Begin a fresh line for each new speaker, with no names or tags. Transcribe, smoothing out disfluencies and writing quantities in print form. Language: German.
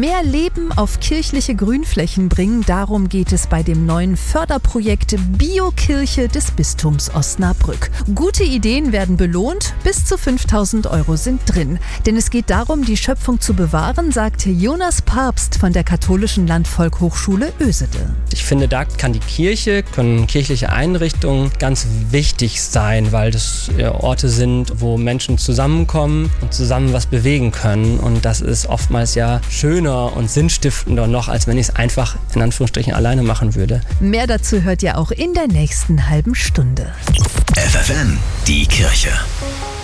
Mehr Leben auf kirchliche Grünflächen bringen, darum geht es bei dem neuen Förderprojekt Biokirche des Bistums Osnabrück. Gute Ideen werden belohnt, bis zu 5.000 € sind drin. Denn es geht darum, die Schöpfung zu bewahren, sagte Jonas Papst von der Katholischen Landvolkhochschule Ösede.
Ich finde, da kann die Kirche, können kirchliche Einrichtungen ganz wichtig sein, weil das Orte sind, wo Menschen zusammenkommen und zusammen was bewegen können. Und das ist oftmals ja schöner und sinnstiftender noch, als wenn ich es einfach in Anführungsstrichen alleine machen würde.
Mehr dazu hört ihr auch in der nächsten halben Stunde.
FFN, die Kirche.